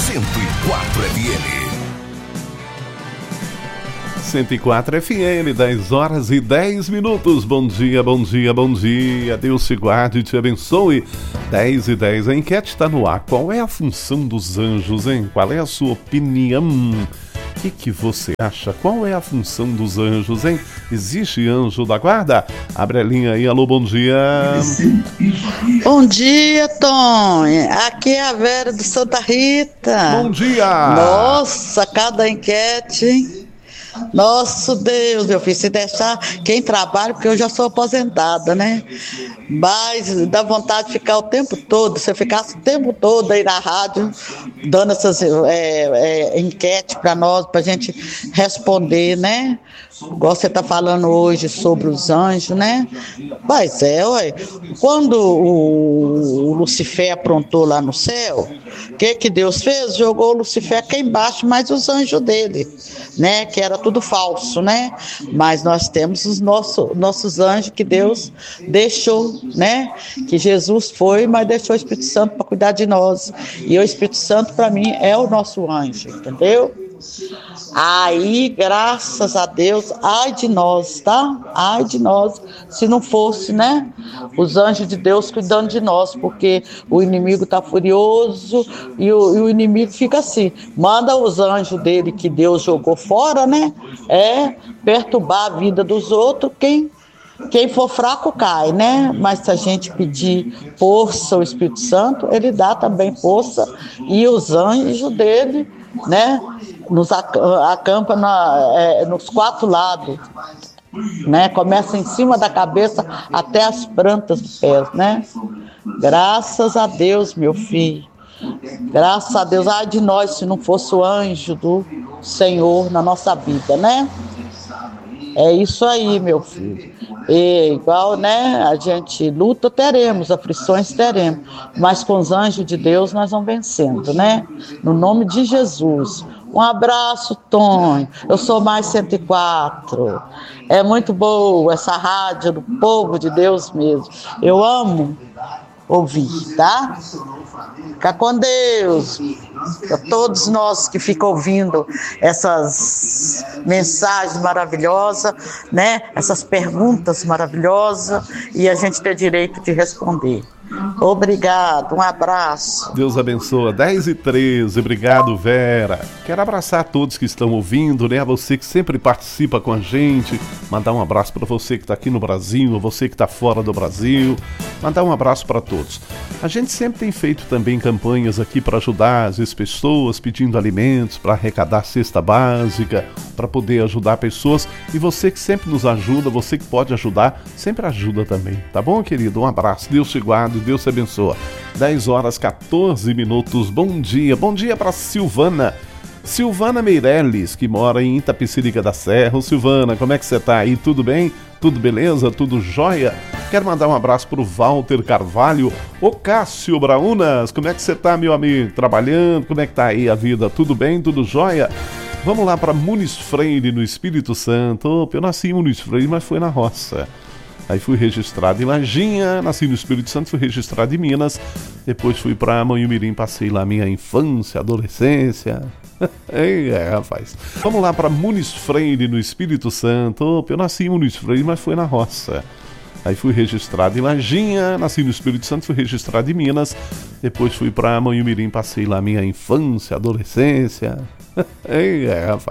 104 FM. 104 FM, 10 horas e 10 minutos. Bom dia, bom dia, bom dia. Deus te guarde e te abençoe. 10 e 10, a enquete está no ar. Qual é a função dos anjos, hein? Qual é a sua opinião? O que você acha? Qual é a função dos anjos, hein? Existe anjo da guarda? Abre a linha aí, alô, bom dia. Bom dia, Tom. Aqui é a Vera do Santa Rita. Bom dia. Nossa, cada enquete, hein? Nosso Deus, meu filho, se deixar quem trabalha, porque eu já sou aposentada, né? Mas dá vontade de ficar o tempo todo, você ficasse o tempo todo aí na rádio, dando essas enquetes para nós, para a gente responder, né? Igual você está falando hoje sobre os anjos, né? Mas ué, quando o Lucifer aprontou lá no céu, o que Deus fez? Jogou o Lucifer aqui embaixo, mais os anjos dele, né? Que era tudo falso, né? Mas nós temos os nossos anjos que Deus deixou, né? Que Jesus foi, mas deixou o Espírito Santo para cuidar de nós. E o Espírito Santo, para mim, é o nosso anjo, entendeu? Aí, graças a Deus, ai de nós, tá? Ai de nós, se não fosse, né? Os anjos de Deus cuidando de nós, porque o inimigo tá furioso e o inimigo fica assim, manda os anjos dele que Deus jogou fora, né? Perturbar a vida dos outros, quem for fraco cai, né? Mas se a gente pedir força ao Espírito Santo, ele dá também força, e os anjos dele, né? Nos acampa nos quatro lados, né? Começa em cima da cabeça até as plantas dos pés, né? Graças a Deus, meu filho. Graças a Deus. Ai de nós se não fosse o anjo do Senhor na nossa vida, né? É isso aí, meu filho. E, igual, né? A gente luta, teremos, aflições teremos, mas com os anjos de Deus nós vamos vencendo, né? No nome de Jesus. Um abraço, Tom. Eu sou mais 104. É muito boa essa rádio do povo de Deus mesmo. Eu amo ouvir, tá? Fica com Deus. A todos nós que ficam ouvindo essas mensagens maravilhosas, né? Essas perguntas maravilhosas, e a gente tem direito de responder. Obrigado, um abraço. Deus abençoe. 10 e 13, obrigado, Vera. Quero abraçar todos que estão ouvindo, né? A você que sempre participa com a gente. Mandar um abraço para você que está aqui no Brasil, você que está fora do Brasil. Mandar um abraço para todos. A gente sempre tem feito também campanhas aqui para ajudar as pessoas, pedindo alimentos, para arrecadar cesta básica, para poder ajudar pessoas. E você que sempre nos ajuda, você que pode ajudar, sempre ajuda também. Tá bom, querido? Um abraço. Deus te guarde. Deus te abençoe. 10 horas 14 minutos. Bom dia para Silvana Meirelles, que mora em Itapecerica da Serra. Ô, Silvana, como é que você tá aí? Tudo bem? Tudo beleza? Tudo jóia? Quero mandar um abraço pro Walter Carvalho. Ô, Cássio Braunas, como é que você tá, meu amigo? Trabalhando? Como é que tá aí a vida? Tudo bem? Tudo jóia? Vamos lá para Muniz Freire, no Espírito Santo. Eu nasci em Muniz Freire, mas foi na roça. Aí fui registrado em Lajinha, nasci no Espírito Santo, fui registrado em Minas. Depois fui para Manhumirim, passei lá minha infância, adolescência. Rapaz. Vamos lá para Muniz Freire, no Espírito Santo. Eu nasci em Muniz Freire, mas foi na roça. Aí fui registrado em Lajinha, nasci no Espírito Santo, fui registrado em Minas. Depois fui para Manhumirim, passei lá minha infância, adolescência. Rapaz.